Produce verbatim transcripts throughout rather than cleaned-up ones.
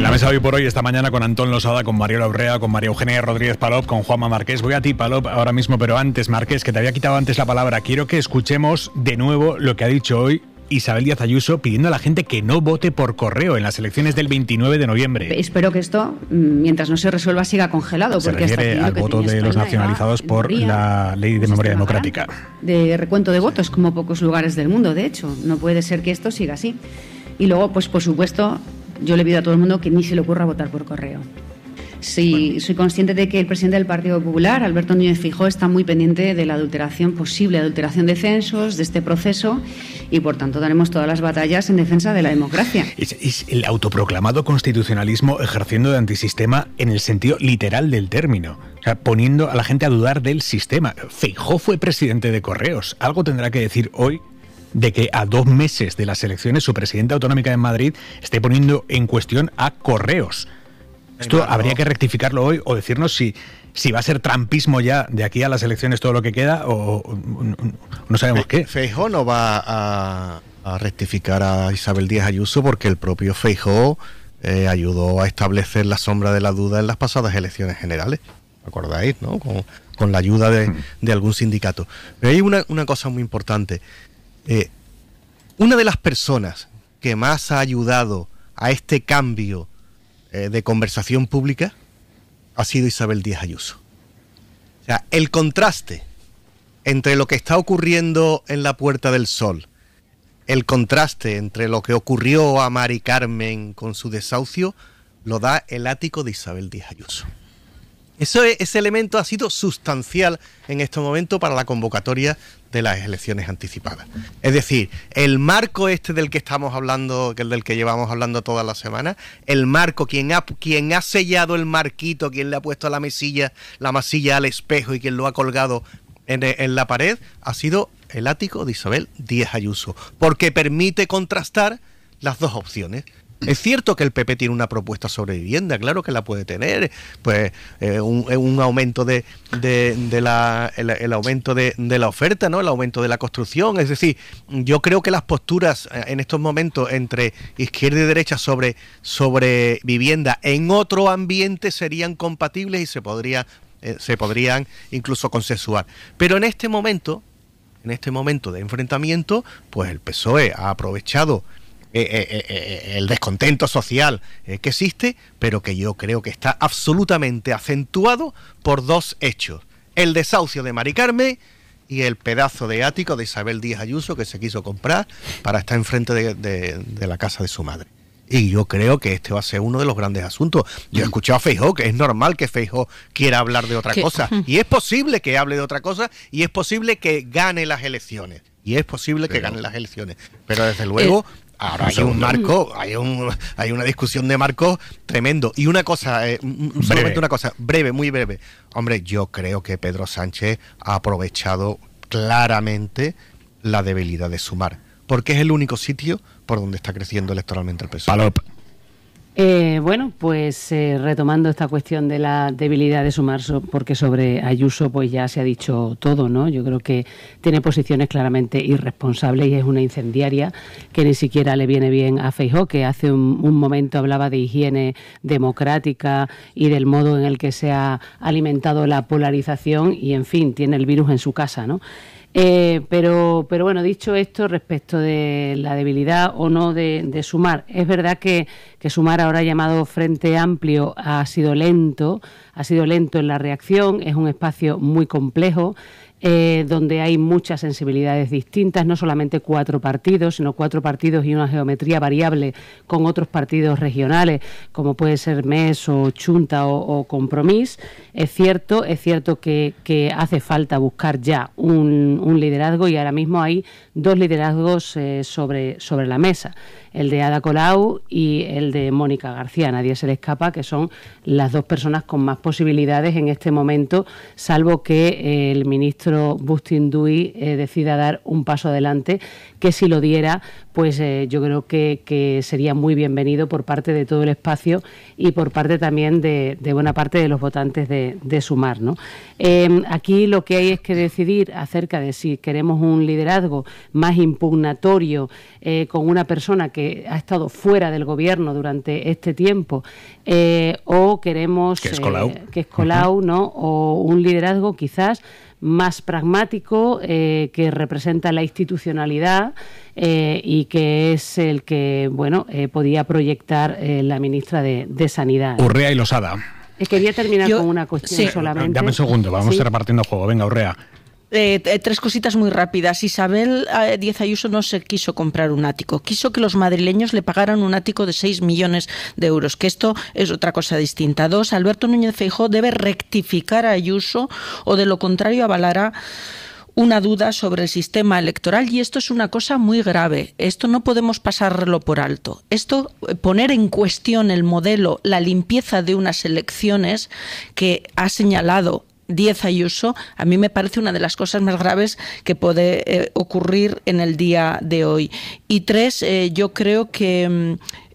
la mesa de hoy por hoy, esta mañana, con Antón Losada, con Mariola Urrea, con María Eugenia Rodríguez Palop, con Juanma Márquez. Voy a ti, Palop, ahora mismo, pero antes, Márquez, que te había quitado antes la palabra. Quiero que escuchemos de nuevo lo que ha dicho hoy Isabel Díaz Ayuso, pidiendo a la gente que no vote por correo en las elecciones del veintinueve de noviembre. Espero que esto, mientras no se resuelva, siga congelado. Se porque refiere hasta al voto de los nacionalizados por la Ley de Memoria Democrática. De recuento de votos, como pocos lugares del mundo, de hecho. No puede ser que esto siga así. Y luego, pues por supuesto, yo le pido a todo el mundo que ni se le ocurra votar por correo. Sí, bueno. Soy consciente de que el presidente del Partido Popular, Alberto Núñez Feijóo, está muy pendiente de la adulteración, posible adulteración de censos, de este proceso, y por tanto daremos todas las batallas en defensa de la democracia. Es, es el autoproclamado constitucionalismo ejerciendo de antisistema en el sentido literal del término, o sea, poniendo a la gente a dudar del sistema. Feijóo fue presidente de Correos, algo tendrá que decir hoy de que a dos meses de las elecciones su presidenta autonómica en Madrid esté poniendo en cuestión a Correos. Esto habría que rectificarlo hoy o decirnos si, si va a ser trampismo ya de aquí a las elecciones todo lo que queda o, o no sabemos Fe, qué. Feijóo no va a, a rectificar a Isabel Díaz Ayuso porque el propio Feijóo eh, ayudó a establecer la sombra de la duda en las pasadas elecciones generales. ¿Acordáis, no? Con, con la ayuda de, de algún sindicato. Pero hay una, una cosa muy importante. Eh, una de las personas que más ha ayudado a este cambio de conversación pública ha sido Isabel Díaz Ayuso. O sea, el contraste entre lo que está ocurriendo en la Puerta del Sol, el contraste entre lo que ocurrió a Mari Carmen con su desahucio, lo da el ático de Isabel Díaz Ayuso. Eso, ese elemento ha sido sustancial en este momento para la convocatoria de las elecciones anticipadas. Es decir, el marco este del que estamos hablando, que el del que llevamos hablando toda la semana, el marco, quien ha, quien ha sellado el marquito, quien le ha puesto la mesilla, la masilla al espejo y quien lo ha colgado en, en la pared, ha sido el ático de Isabel Díaz Ayuso, porque permite contrastar las dos opciones. Es cierto que el P P tiene una propuesta sobre vivienda, claro que la puede tener, pues eh, un, un aumento de, de, de la el, el aumento de, de la oferta, ¿no? El aumento de la construcción. Es decir, yo creo que las posturas en estos momentos entre izquierda y derecha sobre, sobre vivienda en otro ambiente serían compatibles y se podría, eh, se podrían incluso consensuar. Pero en este momento, en este momento de enfrentamiento, pues el P S O E ha aprovechado Eh, eh, eh, el descontento social eh, que existe, pero que yo creo que está absolutamente acentuado por dos hechos: el desahucio de Mari Carmen y el pedazo de ático de Isabel Díaz Ayuso que se quiso comprar para estar enfrente de, de, de la casa de su madre. Y yo creo que este va a ser uno de los grandes asuntos. Yo he escuchado a Feijóo, que es normal que Feijóo quiera hablar de otra ¿Qué? cosa, y es posible que hable de otra cosa, y es posible que gane las elecciones, y es posible que gane las elecciones, pero desde luego eh. Ahora hay un marco, hay un hay una discusión de marco tremendo. Y una cosa, eh, solamente breve. una cosa, breve, muy breve. Hombre, yo creo que Pedro Sánchez ha aprovechado claramente la debilidad de Sumar, porque es el único sitio por donde está creciendo electoralmente el P S O E. Palop. Eh, bueno, pues eh, retomando esta cuestión de la debilidad de Sumar, porque sobre Ayuso pues ya se ha dicho todo, ¿no? Yo creo que tiene posiciones claramente irresponsables y es una incendiaria que ni siquiera le viene bien a Feijóo, que hace un, un momento hablaba de higiene democrática y del modo en el que se ha alimentado la polarización y, en fin, tiene el virus en su casa, ¿no? Eh, pero, pero bueno, dicho esto, respecto de la debilidad o no de, de Sumar, es verdad que, que Sumar, ahora llamado Frente Amplio, ha sido lento, ha sido lento en la reacción, es un espacio muy complejo, eh, donde hay muchas sensibilidades distintas, no solamente cuatro partidos, sino cuatro partidos y una geometría variable con otros partidos regionales, como puede ser M E S o Chunta o, o Compromís. Es cierto, es cierto que, que hace falta buscar ya un, un liderazgo, y ahora mismo hay dos liderazgos eh, sobre, sobre la mesa, el de Ada Colau y el de Mónica García. Nadie se le escapa que son las dos personas con más posibilidades en este momento, salvo que eh, el ministro ministro Bustinduy eh, decida dar un paso adelante, que si lo diera, pues eh, yo creo que, que sería muy bienvenido por parte de todo el espacio y por parte también de, de buena parte de los votantes de, de Sumar, ¿no? Eh, aquí lo que hay es que decidir acerca de si queremos un liderazgo más impugnatorio eh, con una persona que ha estado fuera del gobierno durante este tiempo eh, o queremos que es Colau, eh, que es Colau, uh-huh. ¿no? O un liderazgo quizás más pragmático eh, que representa la institucionalidad eh, y que es el que bueno eh, podía proyectar eh, la ministra de, de Sanidad. Urrea y Losada. Eh, quería terminar Yo, con una cuestión sí. solamente. Dame un segundo, vamos ¿Sí? repartiendo juego. Venga, Urrea. Eh, tres cositas muy rápidas. Isabel eh, Díaz Ayuso no se quiso comprar un ático, quiso que los madrileños le pagaran un ático de seis millones de euros, que esto es otra cosa distinta. Dos, Alberto Núñez Feijóo debe rectificar a Ayuso o de lo contrario avalará una duda sobre el sistema electoral, y esto es una cosa muy grave. Esto no podemos pasarlo por alto. Esto, poner en cuestión el modelo, la limpieza de unas elecciones que ha señalado Díaz Ayuso, a mí me parece una de las cosas más graves que puede eh, ocurrir en el día de hoy. Y tres, eh, yo creo que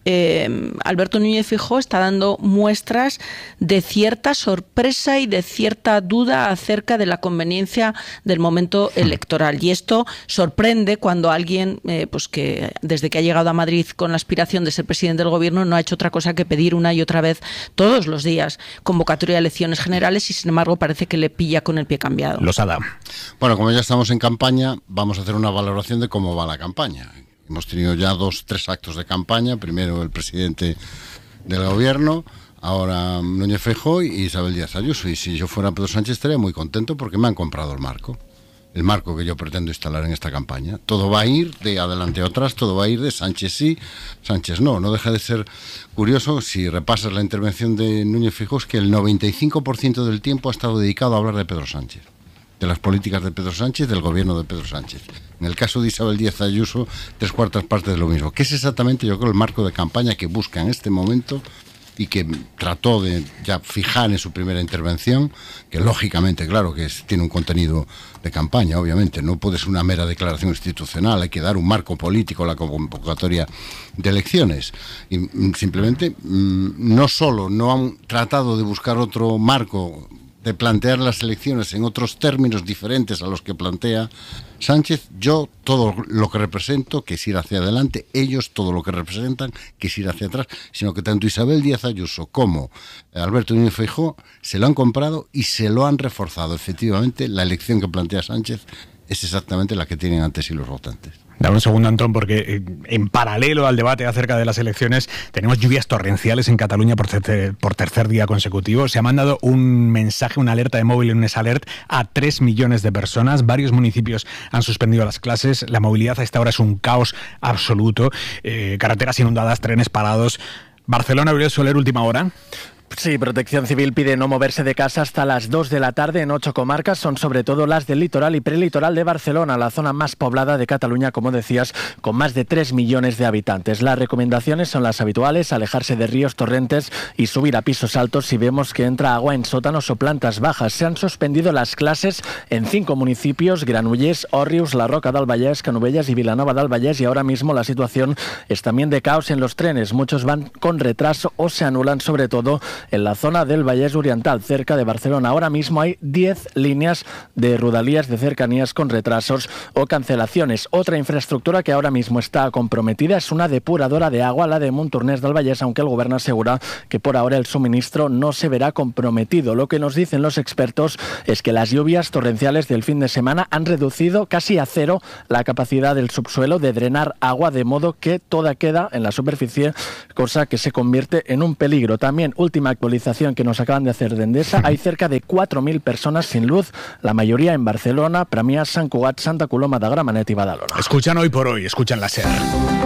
eh, Alberto Núñez Feijóo está dando muestras de cierta sorpresa y de cierta duda acerca de la conveniencia del momento electoral. Y esto sorprende cuando alguien, eh, pues que desde que ha llegado a Madrid con la aspiración de ser presidente del gobierno, no ha hecho otra cosa que pedir una y otra vez, todos los días, convocatoria de elecciones generales, y sin embargo parece que le pilla con el pie cambiado. Losada. Bueno, como ya estamos en campaña, vamos a hacer una valoración de cómo va la campaña. Hemos tenido ya dos, tres actos de campaña. Primero el presidente del gobierno, ahora Núñez Feijóo y Isabel Díaz Ayuso. Y si yo fuera Pedro Sánchez estaría muy contento porque me han comprado el marco. El marco que yo pretendo instalar en esta campaña. Todo va a ir de adelante o atrás, todo va a ir de Sánchez sí, Sánchez no. No deja de ser curioso, si repasas la intervención de Núñez Feijóo, es que el noventa y cinco por ciento del tiempo ha estado dedicado a hablar de Pedro Sánchez, de las políticas de Pedro Sánchez, del gobierno de Pedro Sánchez. En el caso de Isabel Díaz Ayuso, tres cuartas partes de lo mismo, que es exactamente, yo creo, el marco de campaña que busca en este momento y que trató de ya fijar en su primera intervención, que lógicamente, claro, que es, tiene un contenido de campaña, obviamente, no puede ser una mera declaración institucional, hay que dar un marco político a la convocatoria de elecciones. Y simplemente, no solo no han tratado de buscar otro marco, de plantear las elecciones en otros términos diferentes a los que plantea Sánchez, yo todo lo que represento, que es ir hacia adelante, ellos todo lo que representan, que es ir hacia atrás, sino que tanto Isabel Díaz Ayuso como Alberto Núñez Feijóo se lo han comprado y se lo han reforzado. Efectivamente, la elección que plantea Sánchez es exactamente la que tienen antes y los votantes. Dame un segundo, Antón, porque en paralelo al debate acerca de las elecciones tenemos lluvias torrenciales en Cataluña por tercer, por tercer día consecutivo. Se ha mandado un mensaje, una alerta de móvil en un alert a tres millones de personas. Varios municipios han suspendido las clases. La movilidad a esta hora es un caos absoluto. Eh, carreteras inundadas, trenes parados. Barcelona, Aurelio Soler, última hora. Sí, Protección Civil pide no moverse de casa hasta las dos de la tarde en ocho comarcas. Son sobre todo las del litoral y prelitoral de Barcelona, la zona más poblada de Cataluña, como decías, con más de tres millones de habitantes. Las recomendaciones son las habituales: alejarse de ríos, torrentes y subir a pisos altos si vemos que entra agua en sótanos o plantas bajas. Se han suspendido las clases en cinco municipios: Granollers, Òrrius, La Roca del Vallès, Canovelles y Vilanova del Vallès. Y ahora mismo la situación es también de caos en los trenes. Muchos van con retraso o se anulan, sobre todo en la zona del Vallès Oriental, cerca de Barcelona. Ahora mismo hay diez líneas de Rodalies de cercanías con retrasos o cancelaciones. Otra infraestructura que ahora mismo está comprometida es una depuradora de agua, la de Montornès del Vallès, aunque el gobierno asegura que por ahora el suministro no se verá comprometido. Lo que nos dicen los expertos es que las lluvias torrenciales del fin de semana han reducido casi a cero la capacidad del subsuelo de drenar agua, de modo que toda queda en la superficie, cosa que se convierte en un peligro. También, última actualización que nos acaban de hacer de Endesa, hay cerca de cuatro mil personas sin luz, la mayoría en Barcelona, Premià, Sant Cugat, Santa Coloma de Gramenet y Badalona. Escuchan Hoy por Hoy, escuchan la SER.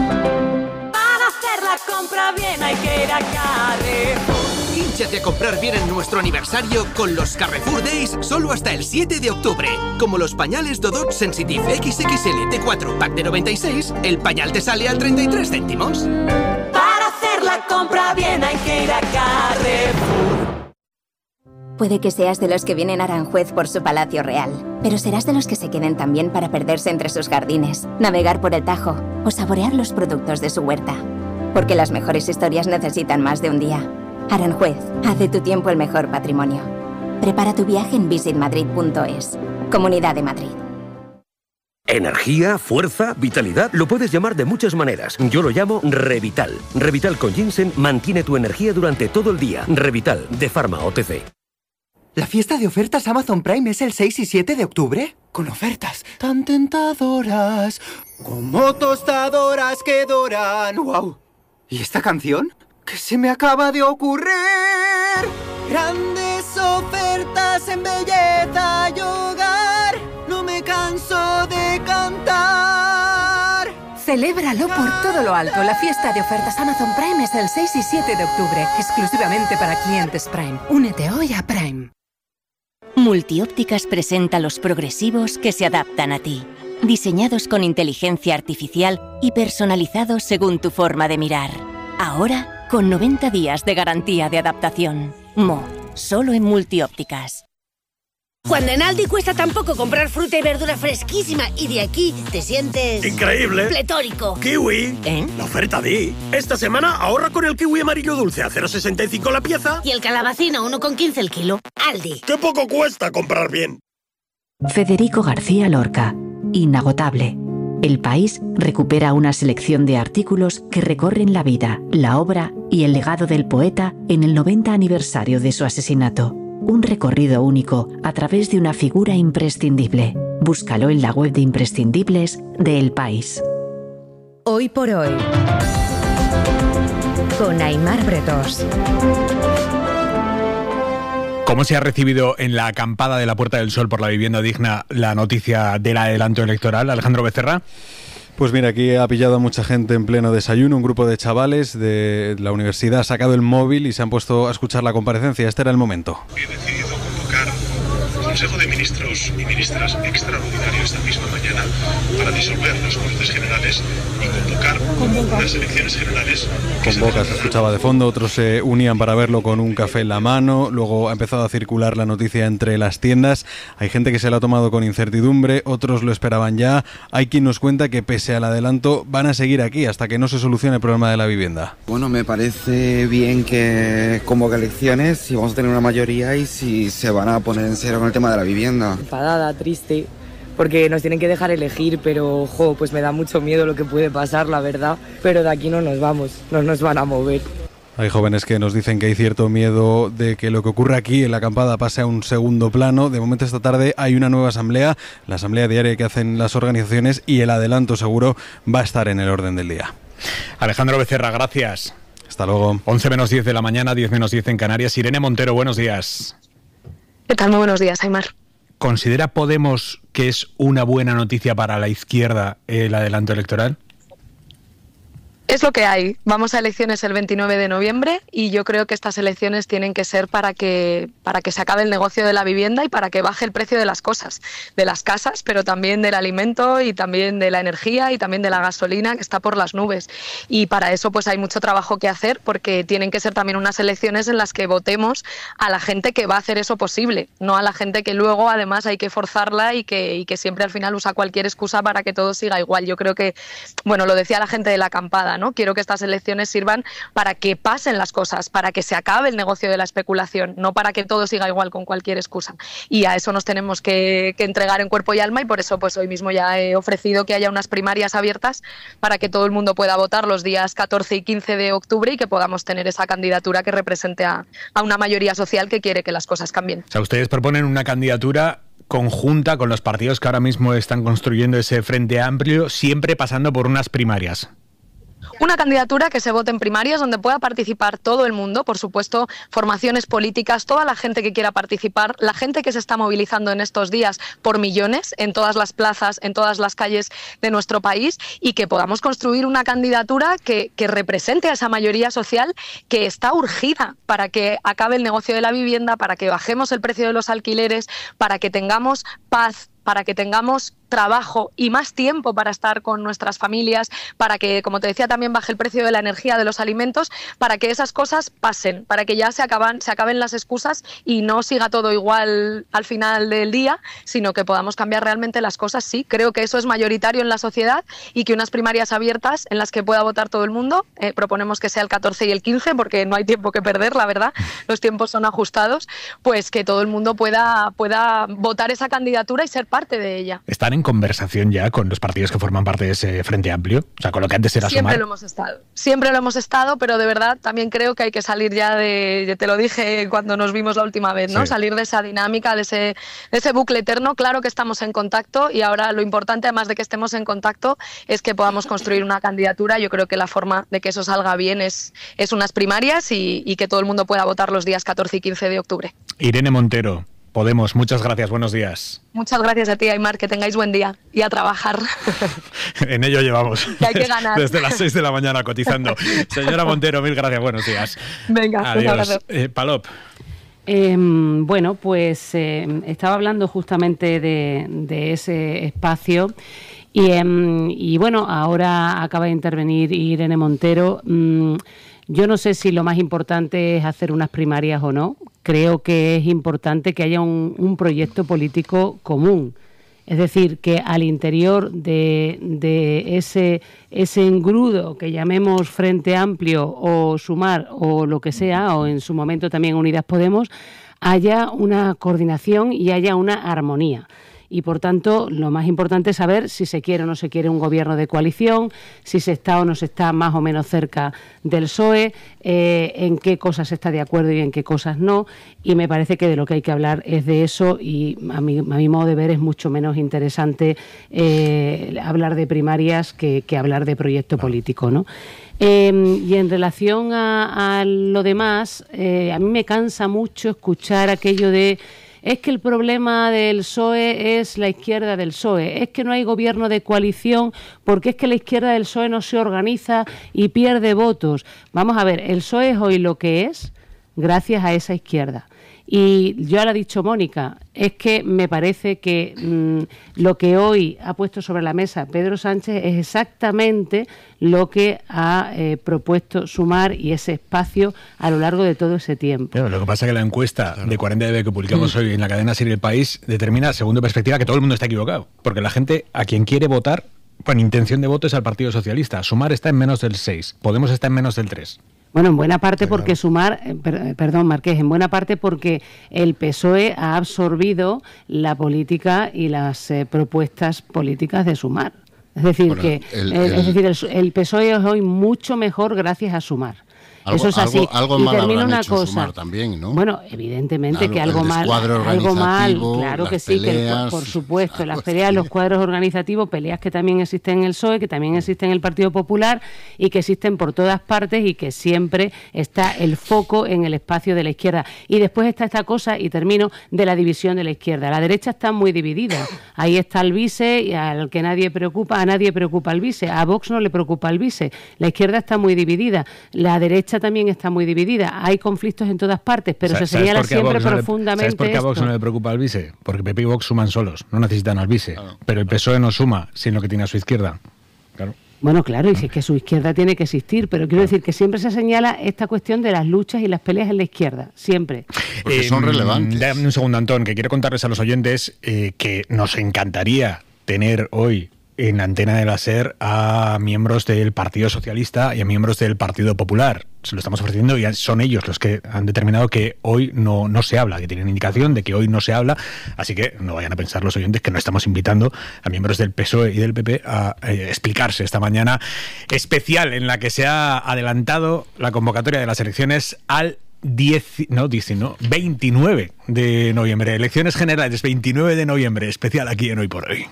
Para hacer la compra bien hay que ir a Carrefour. Hínchate a comprar bien en nuestro aniversario con los Carrefour Days solo hasta el siete de octubre. Como los pañales Dodot Sensitive equis equis ele de cuatro, pack de noventa y seis, el pañal te sale al treinta y tres céntimos. Para hacer la compra bien hay que ir a Carrefour. Puede que seas de los que vienen a Aranjuez por su palacio real, pero serás de los que se queden también para perderse entre sus jardines, navegar por el Tajo o saborear los productos de su huerta. Porque las mejores historias necesitan más de un día. Aranjuez, haz de tu tiempo el mejor patrimonio. Prepara tu viaje en visit madrid punto es. Comunidad de Madrid. Energía, fuerza, vitalidad, lo puedes llamar de muchas maneras. Yo lo llamo Revital. Revital con ginseng mantiene tu energía durante todo el día. Revital, de Pharma O T C. ¿La fiesta de ofertas Amazon Prime es el seis y siete de octubre? Con ofertas tan tentadoras, como tostadoras que doran. ¡Wow! ¿Y esta canción? ¿Qué se me acaba de ocurrir? Grandes ofertas en belleza y hogar. No me canso de cantar. Celébralo por todo lo alto. La fiesta de ofertas Amazon Prime es el seis y siete de octubre, exclusivamente para clientes Prime. Únete hoy a Prime. Multiópticas presenta los progresivos que se adaptan a ti. Diseñados con inteligencia artificial y personalizados según tu forma de mirar. Ahora, con noventa días de garantía de adaptación. Mo, solo en Multiópticas. Cuando en Aldi cuesta tan poco comprar fruta y verdura fresquísima y de aquí te sientes... ¡increíble! ¡Pletórico! ¡Kiwi! ¿Eh? La oferta di. Esta semana ahorra con el kiwi amarillo dulce a cero coma sesenta y cinco la pieza. Y el calabacín a uno coma quince el kilo. Aldi. ¡Qué poco cuesta comprar bien! Federico García Lorca. Inagotable. El País recupera una selección de artículos que recorren la vida, la obra y el legado del poeta en el noventa aniversario de su asesinato. Un recorrido único a través de una figura imprescindible. Búscalo en la web de imprescindibles de El País. Hoy por hoy, con Aimar Bretós. ¿Cómo se ha recibido en la acampada de la Puerta del Sol por la vivienda digna la noticia del adelanto electoral, Alejandro Becerra? Pues mira, aquí ha pillado a mucha gente en pleno desayuno. Un grupo de chavales de la universidad ha sacado el móvil y se han puesto a escuchar la comparecencia. Este era el momento. He decidido convocar un Consejo de Ministros y Ministras extraordinario esta misma mañana para disolver las Cortes Generales y convocar unas elecciones generales. Convoca, se escuchaba de fondo, otros se unían para verlo con un café en la mano. Luego ha empezado a circular la noticia entre las tiendas. Hay gente que se la ha tomado con incertidumbre, otros lo esperaban ya. Hay quien nos cuenta que pese al adelanto van a seguir aquí hasta que no se solucione el problema de la vivienda. Bueno, me parece bien que convoque elecciones, si vamos a tener una mayoría y si se van a poner en serio con el tema de la vivienda. Enfadada, triste, porque nos tienen que dejar elegir, pero jo, pues me da mucho miedo lo que puede pasar, la verdad. Pero de aquí no nos vamos, no nos van a mover. Hay jóvenes que nos dicen que hay cierto miedo de que lo que ocurre aquí en la acampada pase a un segundo plano. De momento esta tarde hay una nueva asamblea, la asamblea diaria que hacen las organizaciones, y el adelanto seguro va a estar en el orden del día. Alejandro Becerra, gracias. Hasta luego. once menos diez de la mañana, diez menos diez en Canarias. Irene Montero, buenos días. ¿Qué tal? Muy buenos días, Aimar. ¿Considera Podemos que es una buena noticia para la izquierda el adelanto electoral? Es lo que hay. Vamos a elecciones el veintinueve de noviembre y yo creo que estas elecciones tienen que ser para que, para que se acabe el negocio de la vivienda y para que baje el precio de las cosas, de las casas, pero también del alimento y también de la energía y también de la gasolina, que está por las nubes. Y para eso pues hay mucho trabajo que hacer, porque tienen que ser también unas elecciones en las que votemos a la gente que va a hacer eso posible, no a la gente que luego además hay que forzarla y que, y que siempre al final usa cualquier excusa para que todo siga igual. Yo creo que, bueno, lo decía la gente de la acampada, ¿no? Quiero que estas elecciones sirvan para que pasen las cosas, para que se acabe el negocio de la especulación, no para que todo siga igual con cualquier excusa. Y a eso nos tenemos que, que entregar en cuerpo y alma, y por eso pues hoy mismo ya he ofrecido que haya unas primarias abiertas para que todo el mundo pueda votar los días catorce y quince de octubre y que podamos tener esa candidatura que represente a, a una mayoría social que quiere que las cosas cambien. O sea, ustedes proponen una candidatura conjunta con los partidos que ahora mismo están construyendo ese frente amplio, siempre pasando por unas primarias. Una candidatura que se vote en primarias, donde pueda participar todo el mundo, por supuesto, formaciones políticas, toda la gente que quiera participar, la gente que se está movilizando en estos días por millones en todas las plazas, en todas las calles de nuestro país, y que podamos construir una candidatura que, que represente a esa mayoría social que está urgida para que acabe el negocio de la vivienda, para que bajemos el precio de los alquileres, para que tengamos paz, para que tengamos trabajo y más tiempo para estar con nuestras familias, para que, como te decía, también baje el precio de la energía, de los alimentos, para que esas cosas pasen, para que ya se acaban, se acaben las excusas y no siga todo igual al final del día, sino que podamos cambiar realmente las cosas. Sí, creo que eso es mayoritario en la sociedad y que unas primarias abiertas en las que pueda votar todo el mundo, eh, proponemos que sea el catorce y el quince, porque no hay tiempo que perder, la verdad, los tiempos son ajustados, pues que todo el mundo pueda, pueda votar esa candidatura y ser parte de ella. ¿Están en conversación ya con los partidos que forman parte de ese Frente Amplio? O sea, con lo que antes era Siempre Sumar. lo hemos estado, siempre lo hemos estado, pero de verdad también creo que hay que salir ya de, ya te lo dije cuando nos vimos la última vez, ¿no? Sí. Salir de esa dinámica, de ese, de ese bucle eterno. Claro que estamos en contacto y ahora lo importante, además de que estemos en contacto, es que podamos construir una candidatura. Yo creo que la forma de que eso salga bien es, es unas primarias y, y que todo el mundo pueda votar los días catorce y quince de octubre. Irene Montero, Podemos, muchas gracias, buenos días. Muchas gracias a ti, Aymar, que tengáis buen día y a trabajar. En ello llevamos. Que hay que ganar. Desde las seis de la mañana cotizando. Señora Montero, mil gracias, buenos días. Venga, adiós. Un abrazo. Eh, Palop. Eh, bueno, pues eh, estaba hablando justamente de, de ese espacio y, eh, y bueno, ahora acaba de intervenir Irene Montero. Mm, yo no sé si lo más importante es hacer unas primarias o no. Creo que es importante que haya un, un proyecto político común. Es decir, que al interior de, de ese, ese engrudo que llamemos Frente Amplio o Sumar o lo que sea, o en su momento también Unidas Podemos, haya una coordinación y haya una armonía. Y, por tanto, lo más importante es saber si se quiere o no se quiere un gobierno de coalición, si se está o no se está más o menos cerca del P S O E, eh, en qué cosas se está de acuerdo y en qué cosas no. Y me parece que de lo que hay que hablar es de eso y, a mi, a mi modo de ver, es mucho menos interesante eh, hablar de primarias que, que hablar de proyecto político, ¿no? Eh, y en relación a, a lo demás, eh, a mí me cansa mucho escuchar aquello de es que el problema del P S O E es la izquierda del P S O E, es que no hay gobierno de coalición porque es que la izquierda del P S O E no se organiza y pierde votos. Vamos a ver, el P S O E es hoy lo que es gracias a esa izquierda. Y ya lo ha dicho Mónica, es que me parece que mmm, lo que hoy ha puesto sobre la mesa Pedro Sánchez es exactamente lo que ha eh, propuesto Sumar y ese espacio a lo largo de todo ese tiempo. Pero lo que pasa es que la encuesta claro. de cuarenta de que publicamos mm. hoy en la cadena SER El País determina, según de perspectiva, que todo el mundo está equivocado. Porque la gente a quien quiere votar, con intención de voto, es al Partido Socialista. Sumar está en menos del seis, Podemos está en menos del tres. Bueno, en buena parte porque Sumar, eh, per, perdón Marqués, en buena parte porque el P S O E ha absorbido la política y las eh, propuestas políticas de Sumar. Es decir, bueno, que el, el, es decir, el, el P S O E es hoy mucho mejor gracias a Sumar. Algo, Eso es así. Algo, algo y mal termino habrán una hecho cosa. Sumar también, ¿no? Bueno, evidentemente claro, que algo mal, algo mal, claro que sí, peleas, que el, por supuesto, las peleas, los cuadros organizativos, peleas que también existen en el P S O E, que también existen en el Partido Popular y que existen por todas partes y que siempre está el foco en el espacio de la izquierda. Y después está esta cosa, y termino, de la división de la izquierda. La derecha está muy dividida. Ahí está el vice, y al que nadie preocupa, a nadie preocupa el vice, a Vox no le preocupa el vice. La izquierda está muy dividida, la derecha también está muy dividida. Hay conflictos en todas partes, pero se señala siempre profundamente. ¿Sabes por qué a Vox esto? no le preocupa el vice? Porque P P y Vox suman solos, no necesitan al vice. Claro. Pero el P S O E no suma sin lo que tiene a su izquierda. Claro. Bueno, claro, y si es que su izquierda tiene que existir, pero quiero decir que siempre se señala esta cuestión de las luchas y las peleas en la izquierda, siempre. Porque eh, son relevantes. Dame un segundo, Antón, que quiero contarles a los oyentes eh, que nos encantaría tener hoy en la antena de la SER a miembros del Partido Socialista y a miembros del Partido Popular. Se lo estamos ofreciendo y son ellos los que han determinado que hoy no, no se habla, que tienen indicación de que hoy no se habla, así que no vayan a pensar los oyentes que no estamos invitando a miembros del P S O E y del P P a eh, explicarse esta mañana especial en la que se ha adelantado la convocatoria de las elecciones al diez, no, diez, no, veintinueve de noviembre. Elecciones generales, veintinueve de noviembre, especial aquí en Hoy por Hoy.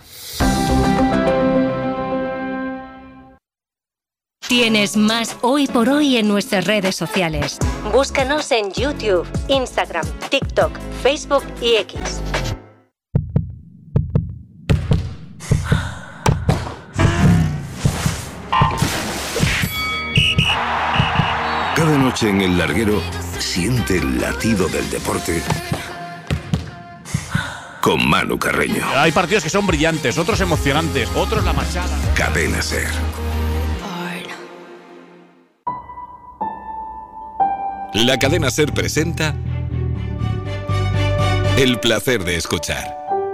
Tienes más Hoy por Hoy en nuestras redes sociales. Búscanos en YouTube, Instagram, TikTok, Facebook y X. Cada noche en el larguero siente el latido del deporte con Manu Carreño. Hay partidos que son brillantes, otros emocionantes, otros la machada. Cadena SER. La cadena SER presenta El placer de escuchar.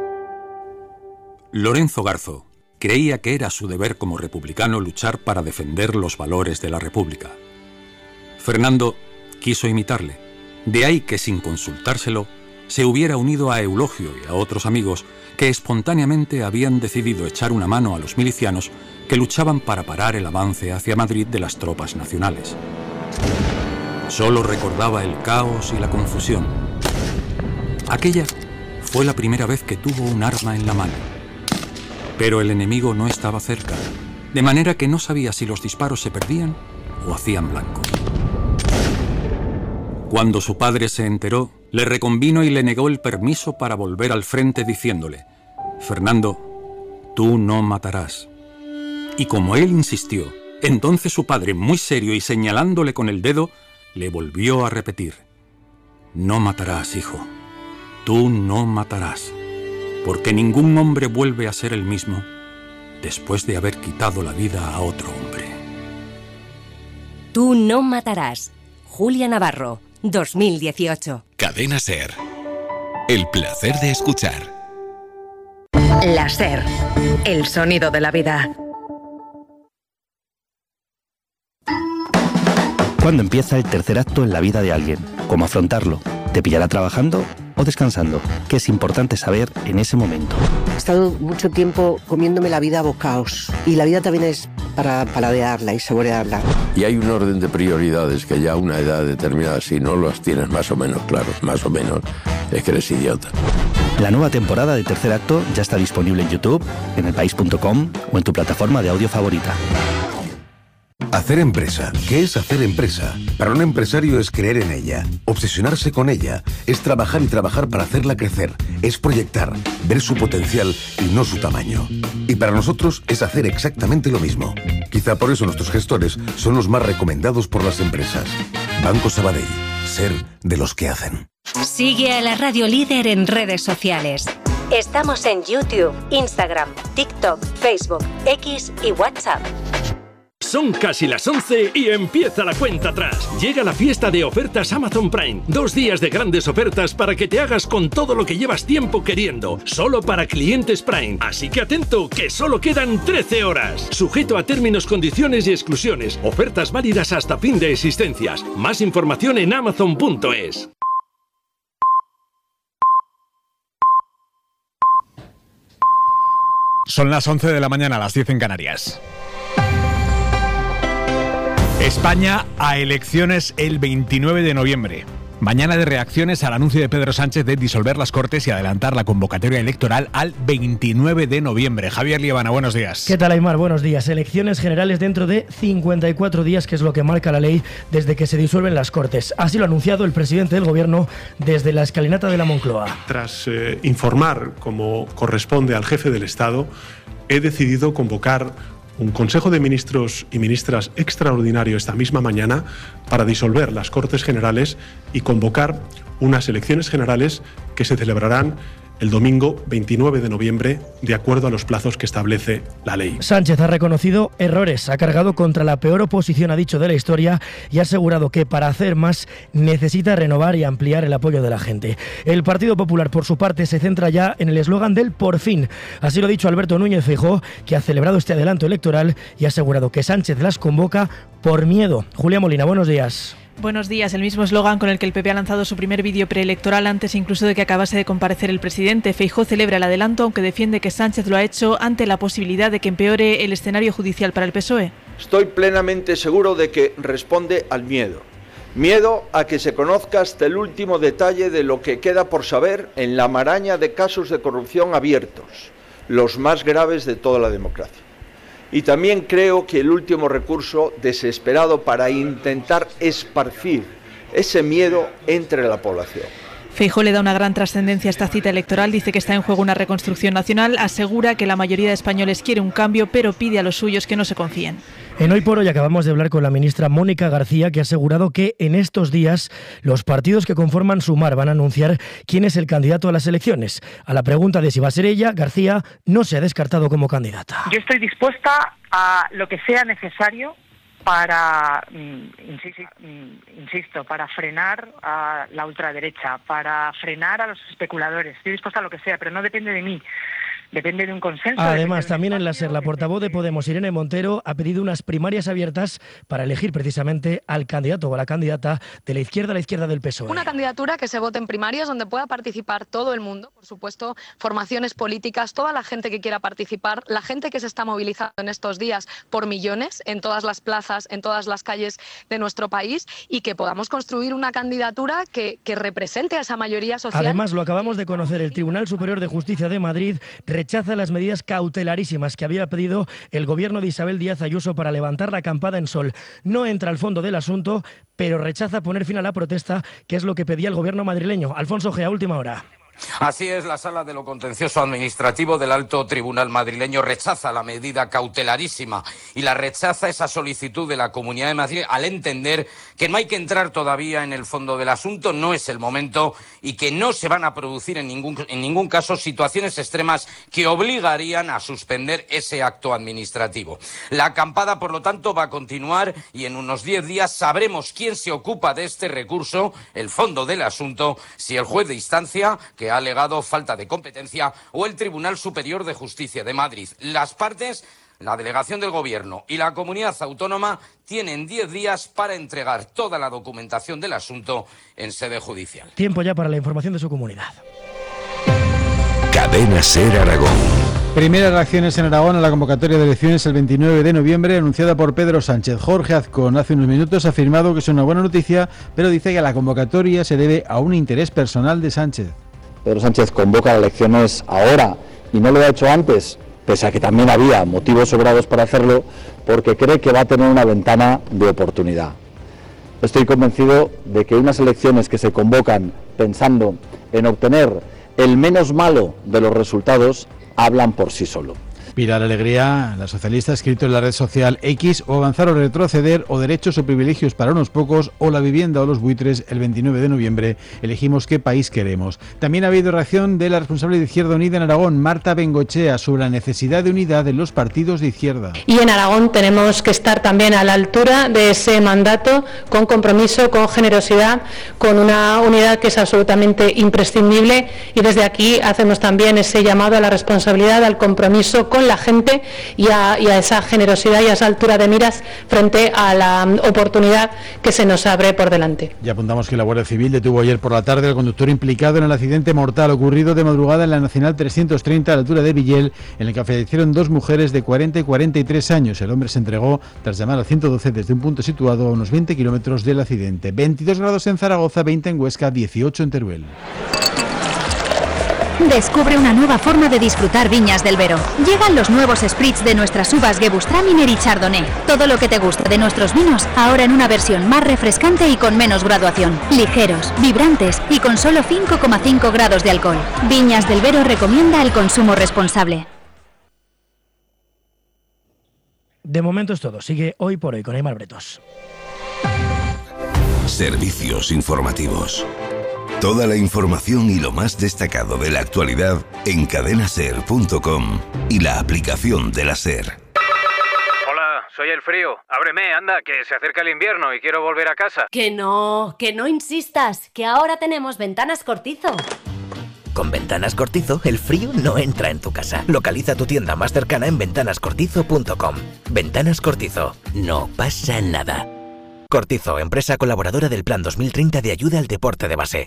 Lorenzo Garzo creía que era su deber como republicano luchar para defender los valores de la República. Fernando quiso imitarle, de ahí que sin consultárselo se hubiera unido a Eulogio y a otros amigos que espontáneamente habían decidido echar una mano a los milicianos que luchaban para parar el avance hacia Madrid de las tropas nacionales. Solo recordaba el caos y la confusión. Aquella fue la primera vez que tuvo un arma en la mano. Pero el enemigo no estaba cerca, de manera que no sabía si los disparos se perdían o hacían blanco. Cuando su padre se enteró, le reconvino y le negó el permiso para volver al frente diciéndole: Fernando, tú no matarás. Y como él insistió, entonces su padre, muy serio y señalándole con el dedo, le volvió a repetir: no matarás, hijo. Tú no matarás, porque ningún hombre vuelve a ser el mismo después de haber quitado la vida a otro hombre. Tú no matarás. Julia Navarro, dos mil dieciocho. Cadena SER. El placer de escuchar. La SER. El sonido de la vida. ¿Cuándo empieza el tercer acto en la vida de alguien? ¿Cómo afrontarlo? ¿Te pillará trabajando o descansando? ¿Qué es importante saber en ese momento? He estado mucho tiempo comiéndome la vida a bocaos y la vida también es para paladearla y saborearla. Y hay un orden de prioridades que ya a una edad determinada, si no los tienes más o menos claros, más o menos, es que eres idiota. La nueva temporada de Tercer Acto ya está disponible en YouTube, en elpaís punto com o en tu plataforma de audio favorita. Hacer empresa. ¿Qué es hacer empresa? Para un empresario es creer en ella, obsesionarse con ella, es trabajar y trabajar para hacerla crecer, es proyectar, ver su potencial y no su tamaño. Y para nosotros es hacer exactamente lo mismo. Quizá por eso nuestros gestores son los más recomendados por las empresas. Banco Sabadell. Ser de los que hacen. Sigue a la Radio Líder en redes sociales. Estamos en YouTube, Instagram, TikTok, Facebook, X y WhatsApp. Son casi las once y empieza la cuenta atrás. Llega la fiesta de ofertas Amazon Prime. Dos días de grandes ofertas para que te hagas con todo lo que llevas tiempo queriendo. Solo para clientes Prime. Así que atento, que solo quedan trece horas. Sujeto a términos, condiciones y exclusiones. Ofertas válidas hasta fin de existencias. Más información en amazon punto es. Son las once de la mañana, las diez en Canarias. España a elecciones el veintinueve de noviembre. Mañana de reacciones al anuncio de Pedro Sánchez de disolver las Cortes y adelantar la convocatoria electoral al veintinueve de noviembre. Javier Liebana, buenos días. ¿Qué tal, Aymar? Buenos días. Elecciones generales dentro de cincuenta y cuatro días, que es lo que marca la ley desde que se disuelven las Cortes. Así lo ha anunciado el presidente del Gobierno desde la escalinata de la Moncloa. Tras eh, informar, como corresponde al jefe del Estado, he decidido convocar un Consejo de Ministros y Ministras extraordinario esta misma mañana para disolver las Cortes Generales y convocar unas elecciones generales que se celebrarán el domingo veintinueve de noviembre, de acuerdo a los plazos que establece la ley. Sánchez ha reconocido errores, ha cargado contra la peor oposición, ha dicho, de la historia, y ha asegurado que para hacer más necesita renovar y ampliar el apoyo de la gente. El Partido Popular, por su parte, se centra ya en el eslogan del por fin. Así lo ha dicho Alberto Núñez Feijóo, que ha celebrado este adelanto electoral y ha asegurado que Sánchez las convoca por miedo. Julia Molina, buenos días. Buenos días. El mismo eslogan con el que el P P ha lanzado su primer vídeo preelectoral antes incluso de que acabase de comparecer el presidente. Feijóo celebra el adelanto, aunque defiende que Sánchez lo ha hecho ante la posibilidad de que empeore el escenario judicial para el P S O E. Estoy plenamente seguro de que responde al miedo. Miedo a que se conozca hasta el último detalle de lo que queda por saber en la maraña de casos de corrupción abiertos, los más graves de toda la democracia. Y también creo que el último recurso desesperado para intentar esparcir ese miedo entre la población. Feijóo le da una gran trascendencia a esta cita electoral, dice que está en juego una reconstrucción nacional, asegura que la mayoría de españoles quiere un cambio, pero pide a los suyos que no se confíen. En Hoy por Hoy acabamos de hablar con la ministra Mónica García, que ha asegurado que en estos días los partidos que conforman Sumar van a anunciar quién es el candidato a las elecciones. A la pregunta de si va a ser ella, García no se ha descartado como candidata. Yo estoy dispuesta a lo que sea necesario para, insisto, para frenar a la ultraderecha, para frenar a los especuladores. Estoy dispuesta a lo que sea, pero no depende de mí. Depende de un consenso. Además, también en la SER, la portavoz de Podemos, Irene Montero, ha pedido unas primarias abiertas para elegir precisamente al candidato o a la candidata de la izquierda a la izquierda del P S O E. Una candidatura que se vote en primarias donde pueda participar todo el mundo, por supuesto, formaciones políticas, toda la gente que quiera participar, la gente que se está movilizando en estos días por millones en todas las plazas, en todas las calles de nuestro país, y que podamos construir una candidatura que, que represente a esa mayoría social. Además, lo acabamos de conocer, el Tribunal Superior de Justicia de Madrid rechaza las medidas cautelarísimas que había pedido el gobierno de Isabel Díaz Ayuso para levantar la acampada en Sol. No entra al fondo del asunto, pero rechaza poner fin a la protesta, que es lo que pedía el gobierno madrileño. Alfonso Gea, última hora. Así es, la Sala de lo Contencioso Administrativo del Alto Tribunal madrileño rechaza la medida cautelarísima y la rechaza esa solicitud de la Comunidad de Madrid al entender que no hay que entrar todavía en el fondo del asunto, no es el momento y que no se van a producir en ningún, en ningún caso situaciones extremas que obligarían a suspender ese acto administrativo. La acampada, por lo tanto, va a continuar y en unos diez días sabremos quién se ocupa de este recurso, el fondo del asunto, si el juez de instancia, que ha alegado falta de competencia, o el Tribunal Superior de Justicia de Madrid. Las partes, la delegación del Gobierno y la comunidad autónoma, tienen diez días para entregar toda la documentación del asunto en sede judicial. Tiempo ya para la información de su comunidad. Cadena SER Aragón. Primeras reacciones en Aragón a la convocatoria de elecciones el veintinueve de noviembre anunciada por Pedro Sánchez. Jorge Azcón hace unos minutos ha afirmado que es una buena noticia, pero dice que la convocatoria se debe a un interés personal de Sánchez. Pedro Sánchez convoca las elecciones ahora y no lo ha hecho antes, pese a que también había motivos sobrados para hacerlo, porque cree que va a tener una ventana de oportunidad. Estoy convencido de que unas elecciones que se convocan pensando en obtener el menos malo de los resultados hablan por sí solo. Pilar Alegría, la socialista, ha escrito en la red social X: o avanzar o retroceder, o derechos o privilegios para unos pocos, o la vivienda o los buitres. El veintinueve de noviembre elegimos qué país queremos. También ha habido reacción de la responsable de Izquierda Unida en Aragón, Marta Bengochea, sobre la necesidad de unidad de los partidos de izquierda. Y en Aragón tenemos que estar también a la altura de ese mandato, con compromiso, con generosidad, con una unidad que es absolutamente imprescindible, y desde aquí hacemos también ese llamado a la responsabilidad, al compromiso con la gente y a, y a esa generosidad y a esa altura de miras frente a la oportunidad que se nos abre por delante. Ya apuntamos que la Guardia Civil detuvo ayer por la tarde al conductor implicado en el accidente mortal ocurrido de madrugada en la Nacional trescientos treinta a la altura de Villel, en el que fallecieron dos mujeres de cuarenta y cuarenta y tres años. El hombre se entregó tras llamar al ciento doce desde un punto situado a unos veinte kilómetros del accidente. veintidós grados en Zaragoza, veinte en Huesca, dieciocho en Teruel. Descubre una nueva forma de disfrutar Viñas del Vero. Llegan los nuevos spritz de nuestras uvas Gewürztraminer y Chardonnay. Todo lo que te gusta de nuestros vinos, ahora en una versión más refrescante y con menos graduación. Ligeros, vibrantes y con solo cinco coma cinco grados de alcohol. Viñas del Vero recomienda el consumo responsable. De momento es todo. Sigue Hoy por Hoy con Aymar Bretos. Servicios informativos. Toda la información y lo más destacado de la actualidad en cadena ser punto com y la aplicación de la SER. Hola, soy el frío. Ábreme, anda, que se acerca el invierno y quiero volver a casa. Que no, que no insistas, que ahora tenemos Ventanas Cortizo. Con Ventanas Cortizo, el frío no entra en tu casa. Localiza tu tienda más cercana en ventanas cortizo punto com. Ventanas Cortizo, no pasa nada. Cortizo, empresa colaboradora del Plan dos mil treinta de ayuda al deporte de base.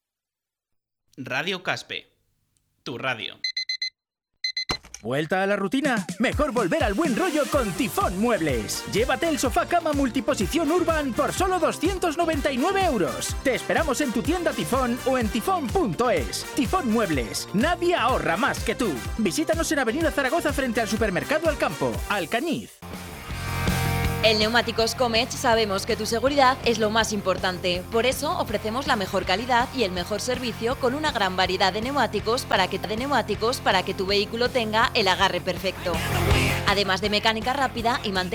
Radio Caspe, tu radio. ¿Vuelta a la rutina? Mejor volver al buen rollo con Tifón Muebles. Llévate el sofá cama multiposición Urban por solo doscientos noventa y nueve euros. Te esperamos en tu tienda Tifón o en tifón punto es. Tifón Muebles. Nadie ahorra más que tú. Visítanos en Avenida Zaragoza frente al Supermercado Alcampo, Alcañiz. En Neumáticos Comech sabemos que tu seguridad es lo más importante. Por eso ofrecemos la mejor calidad y el mejor servicio con una gran variedad de neumáticos para que, de neumáticos para que tu vehículo tenga el agarre perfecto. Además de mecánica rápida y mantenimiento